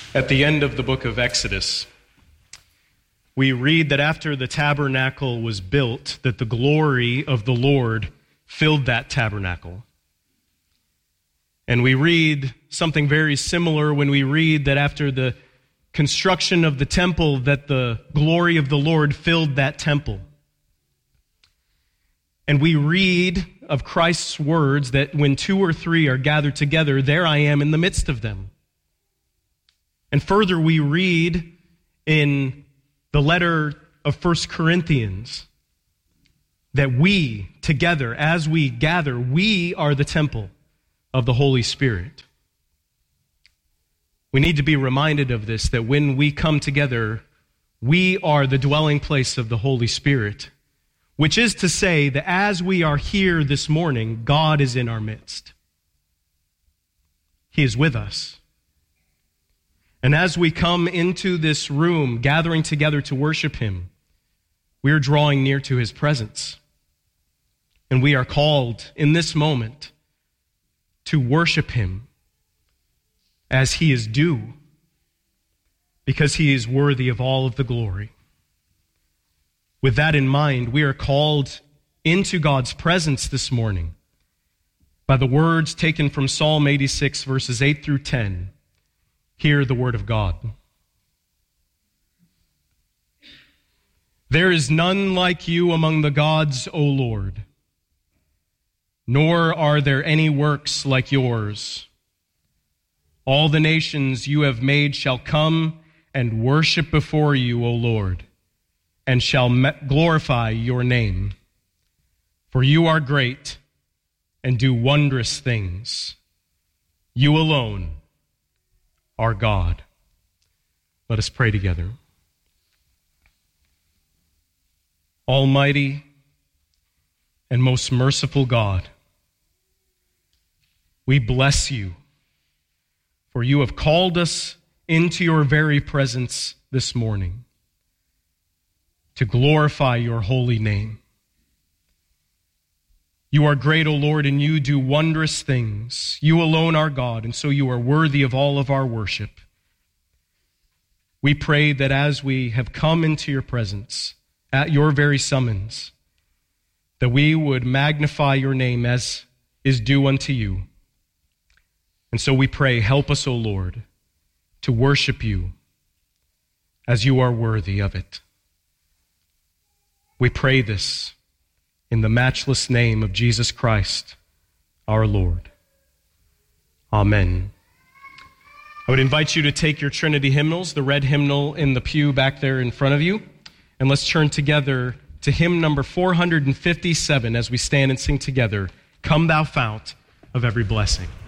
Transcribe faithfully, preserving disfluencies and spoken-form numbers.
At the end of the book of Exodus, we read that after the tabernacle was built, that the glory of the Lord filled that tabernacle. And we read something very similar when we read that after the construction of the temple, that the glory of the Lord filled that temple. And we read of Christ's words that when two or three are gathered together, there I am in the midst of them. And further, we read in the letter of First Corinthians that we, together, as we gather, we are the temple of the Holy Spirit. We need to be reminded of this, that when we come together, we are the dwelling place of the Holy Spirit, which is to say that as we are here this morning, God is in our midst. He is with us. And as we come into this room, gathering together to worship Him, we are drawing near to His presence. And we are called in this moment to worship Him as He is due, because He is worthy of all of the glory. With that in mind, we are called into God's presence this morning by the words taken from Psalm eighty-six, verses eight through ten. Hear the word of God. There is none like you among the gods, O Lord, nor are there any works like yours. All the nations you have made shall come and worship before you, O Lord, and shall glorify your name. For you are great and do wondrous things. You alone are God. Let us pray together. Almighty and most merciful God, we bless you, for you have called us into your very presence this morning to glorify your holy name. You are great, O Lord, and you do wondrous things. You alone are God, and so you are worthy of all of our worship. We pray that as we have come into your presence, at your very summons, that we would magnify your name as is due unto you. And so we pray, help us, O Lord, to worship you as you are worthy of it. We pray this in the matchless name of Jesus Christ, our Lord. Amen. I would invite you to take your Trinity hymnals, the red hymnal in the pew back there in front of you, and let's turn together to hymn number four hundred fifty-seven as we stand and sing together, Come Thou Fount of Every Blessing.